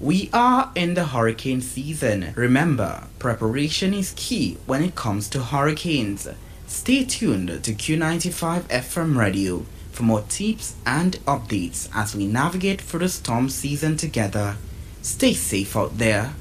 We are in the hurricane season. Remember, preparation is key when it comes to hurricanes. Stay tuned to Q95 FM Radio for more tips and updates as we navigate through the storm season together. Stay safe out there.